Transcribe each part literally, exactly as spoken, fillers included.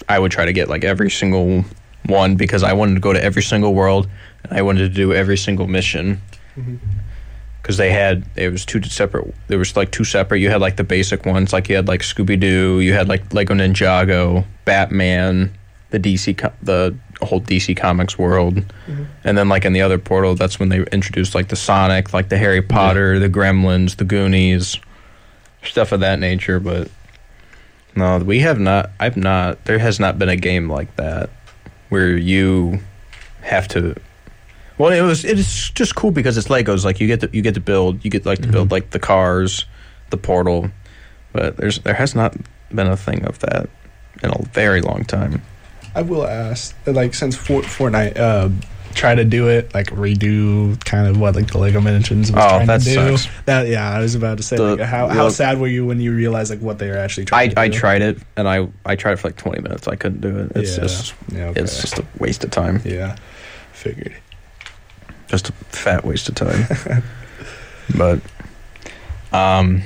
I would try to get like every single one because I wanted to go to every single world and I wanted to do every single mission. Mm-hmm. Because they had, it was two separate, there was like two separate, you had like the basic ones, like you had like Scooby-Doo, you had like Lego Ninjago, Batman, the D C, the whole D C Comics world. Mm-hmm. And then like in the other portal, that's when they introduced like the Sonic, like the Harry Potter, yeah. the Gremlins, the Goonies, stuff of that nature. But no, we have not, I've not, there has not been a game like that where you have to, well, it was. It's just cool because it's Legos. Like you get to you get to build. You get like to mm-hmm. build like the cars, the portal. But there's there has not been a thing of that in a very long time. I will ask, like since Fort, Fortnite uh, tried to do it, like redo kind of what like the Lego Mansions was oh, trying that to do. Sucks. That yeah, I was about to say the, like, how the, how sad were you when you realized like what they were actually trying I, to do? I tried it and I I tried it for like twenty minutes. I couldn't do it. It's yeah. just yeah, okay. it's just a waste of time. Yeah, figured. Just a fat waste of time. But, um,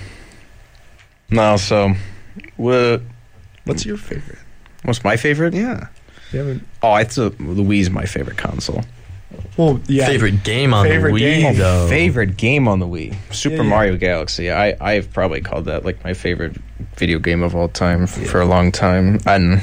no, so, what? What's your favorite? What's my favorite? Yeah. You haven't... Oh, it's a, the Wii's my favorite console. Well, yeah. Favorite game on favorite the Wii, game. though. Favorite game on the Wii. Super yeah, yeah. Mario Galaxy. I, I've probably called that, like, my favorite video game of all time f- yeah. for a long time. And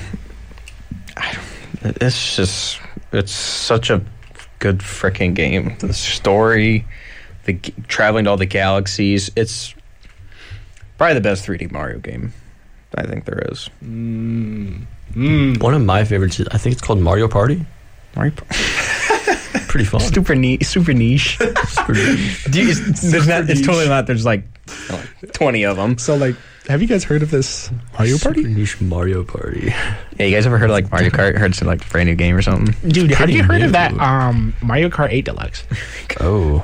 I don't, it's just, it's such a good freaking game. The story, the g- traveling to all the galaxies. It's probably the best three D Mario game I think there is. Mm. Mm. One of my favorites, is, I think it's called Mario Party. Mario Party. Pretty fun. Super niche. Super niche. Super niche. Do you, it's, there's not, it's totally not. There's like, like twenty of them. So like, have you guys heard of this Mario Party? Super niche Mario Party. Yeah, you guys ever heard of like Mario Kart? Heard some like brand new game or something? Dude, have you heard new. of that um, Mario Kart eight Deluxe? Oh.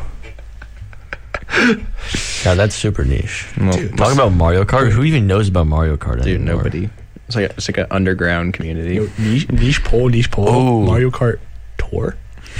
Yeah, that's super niche. Well, Dude, talk about Mario Kart. Who even knows about Mario Kart Dude, anymore? nobody. It's like a, it's like an underground community. Yo, niche, niche poll, niche poll. Oh. Mario Kart Tour.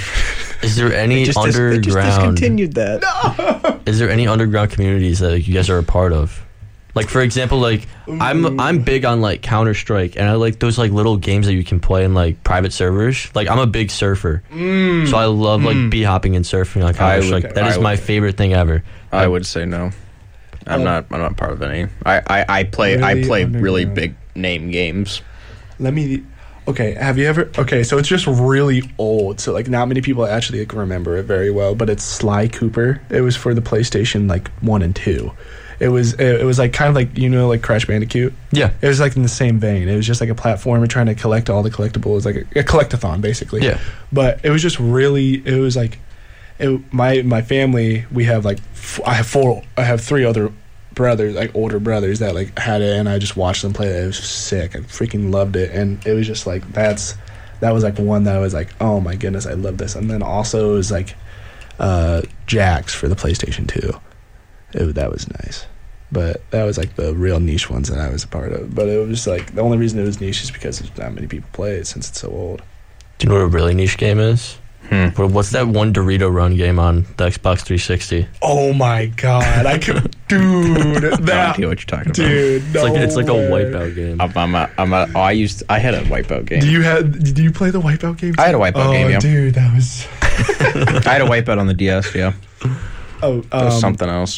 Is there any They just, dis- they just underground? discontinued that. No. Is there any underground communities that like, you guys are a part of? Like for example, like I'm I'm big on like Counter Strike, and I like those like little games that you can play in like private servers. Like I'm a big surfer, Mm. so I love like Mm. bee hopping and surfing on I Counter would- Strike. That I is my would- favorite thing ever. I would say no. I'm Oh. not. I'm not part of any. I, I, I play. I Really play really underground. big name games. Let me. Okay, have you ever? Okay, so it's just really old. So like, not many people actually like, remember it very well. But it's Sly Cooper. It was for the PlayStation like one and two. It was it, it was like kind of like you know like Crash Bandicoot. Yeah, It was like in the same vein. It was just like a platformer trying to collect all the collectibles, like a, a collectathon basically. yeah. But it was just really. It was like, it, my my family. We have like f- I have four. I have three other brothers, like older brothers that like had it, and I just watched them play it. It was sick. I freaking loved it, and it was just like that's that was like one that I was like, oh my goodness, I love this. And then also it was like uh, Jax for the PlayStation two. It, that was nice, but that was like the real niche ones that I was a part of. But it was just like the only reason it was niche is because there's not many people play it since it's so old. Do you know what a really niche game is? Hmm. What- What's that one Dorito Run game on the Xbox three sixty? Oh my god, I can, dude, I have no that, idea what you're talking about. dude, It's no like it's like a way. Wipeout game. I'm, I'm a, I'm a, oh, I used. I had a Wipeout game. Do you have? Did you play the Wipeout game? I had a Wipeout oh, game. Yeah. dude, that was. I had a Wipeout on the D S. Yeah. Oh, That was um, something else.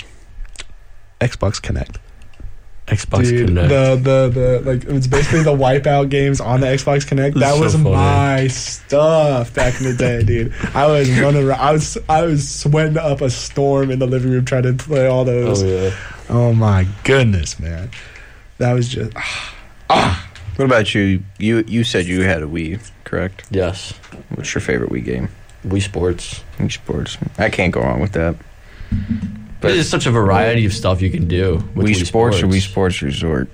Xbox Connect. Xbox Dude, Connect. the the the like it was basically the Wipeout games on the Xbox Connect. That That's was so funny. my stuff back in the day, dude. I was running around. I was I was sweating up a storm in the living room trying to play all those. Oh yeah. Oh my goodness, man. That was just ah. What about you? You you said you had a Wii, correct? Yes. What's your favorite Wii game? Wii Sports. Wii Sports. I can't go wrong with that. But There's such a variety of stuff you can do with Wii, Wii, Sports or Wii Sports Resort?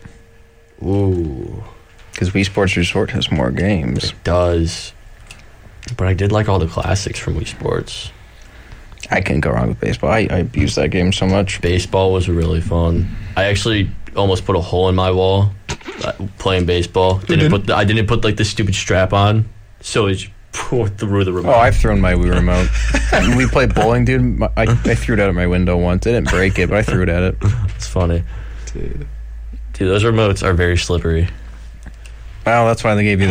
Ooh, Because Wii Sports Resort has more games. it does. But I did like all the classics from Wii Sports. I can't go wrong with baseball. I, I abuse that game so much. Baseball was really fun. I actually almost put a hole in my wall uh, playing baseball. Didn't put the, I didn't put like the stupid strap on, so it just poured through the remote. Oh, I've thrown my Wii remote. When we played bowling, dude, my, I, I threw it out of my window once. I didn't break it, but I threw it at it. It's funny. Dude. Dude, those remotes are very slippery. Well, that's why they gave you